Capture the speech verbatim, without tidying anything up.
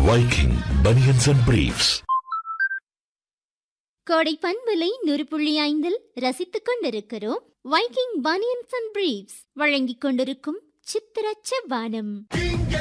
Viking Bunions and Briefs. கோடை பண்பலை நூறு புள்ளி ஐந்தில் ரசித்துக் கொண்டிருக்கிறோம். வைக்கிங் பனியன்ஸ் அண்ட் பிரீஃப்ஸ் வழங்கிக் கொண்டிருக்கும் சித்திர செவ்வானம்.